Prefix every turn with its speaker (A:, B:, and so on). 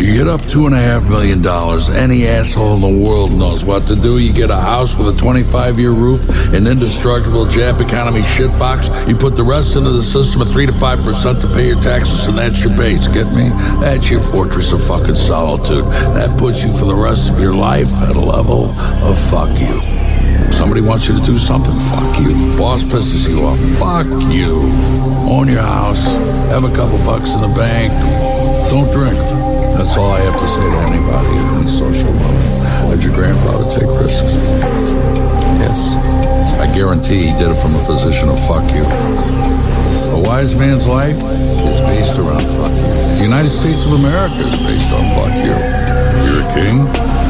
A: You get up $2.5 million, any asshole in the world knows what to do. You get a house with a 25-year roof, an indestructible Jap economy shitbox. You put the rest into the system at 3 to 5% to pay your taxes, and that's your base. Get me? That's your fortress of fucking solitude. That puts you for the rest of your life at a level of fuck you. Somebody wants you to do something, fuck you. Boss pisses you off, fuck you. Own your house, have a couple bucks in the bank, don't drink. That's all I have to say to anybody at any social level. Did your grandfather take risks? Yes. I guarantee he did it from a position of fuck you. A wise man's life is based around fuck you. The United States of America is based on fuck you. You're a king?